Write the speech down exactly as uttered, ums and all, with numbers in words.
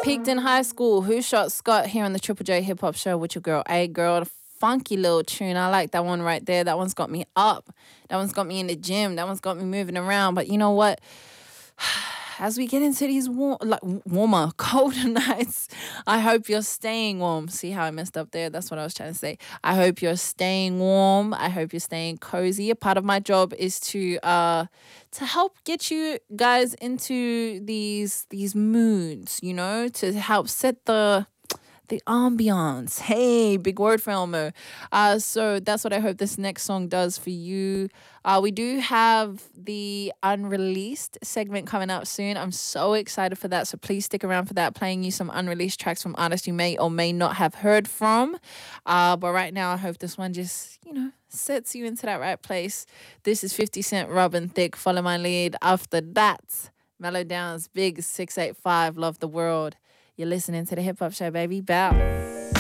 Peaked in high school. Who Shot Scott here on the Triple J Hip Hop Show with your girl A Girl. Funky little tune. I like that one right there. That one's got me up. That one's got me in the gym. That one's got me moving around. But you know what? As we get into these warm, like warmer, colder nights, I hope you're staying warm. See how I messed up there? That's what I was trying to say. I hope you're staying warm. I hope you're staying cozy. A part of my job is to uh to help get you guys into these these moods, you know, to help set the the ambiance. Hey, big word for Elmo. Uh, so that's what I hope this next song does for you. Uh, we do have the unreleased segment coming up soon. I'm so excited for that. So please stick around for that. Playing you some unreleased tracks from artists you may or may not have heard from. Uh, but right now, I hope this one just, you know, sets you into that right place. This is fifty Cent, Robin Thicke, Follow My Lead. After that, Mellow Down's Big six eight five, Love the World. You're listening to the Hip Hop Show, baby. Bow.